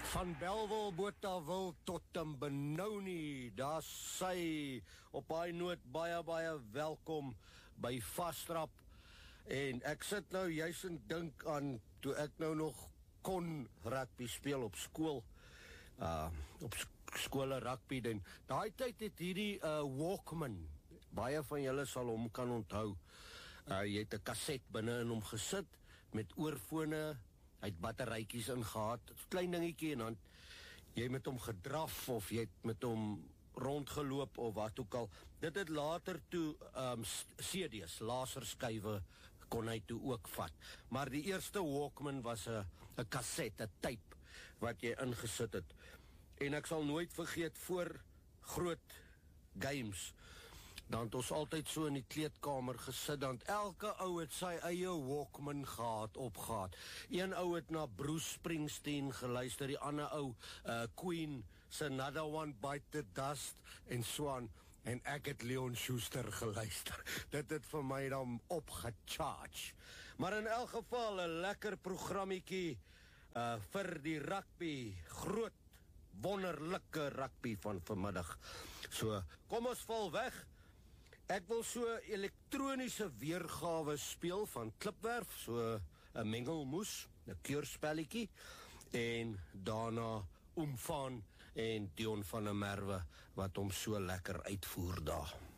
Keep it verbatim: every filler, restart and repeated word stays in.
Van Bellville, Botawil tot in Benoni, daar sy op hy noot baie baie welkom by Vastrap. En ek sit nou juist en dink aan toe ek nou nog kon rugby speel op skool, uh, op skole rugby, en daai tyd het hierdie uh, Walkman, baie van julle sal hom kan onthou, uh, jy het 'n kaset binne in hom gesit met oorfone. Hy het batterytjies ingehad, klein dingetjie, en dan jy met hom gedraf, of jy het met hom rondgeloop, of wat ook al. Dit het later toe um, C D's, laserskywe, kon hy toe ook vat. Maar die eerste Walkman was 'n 'n kaset, 'n tape, wat jy ingesit het. En ek sal nooit vergeet, voor groot games, dan het ons altyd so in die kleedkamer gesit, dan elke ou het sy eie Walkman gehad, opgehad. Een ou het na Bruce Springsteen geluister, die ander ou, uh, Queen, se Another One Bite the Dust, en swaan, en ek het Leon Schuster geluister. Dit het vir my dan opgecharge. Maar in elk geval, 'n lekker programmetjie, uh, vir die rugby, groot, wonderlike rugby van vanmiddag. So, kom ons val weg. Ek wil so elektroniese weergawe speel van Klipwerf, so 'n mengelmoes, 'n keurspelletjie, en daarna Oom Van en Dion van der Merwe, wat hom so lekker uitvoer daar.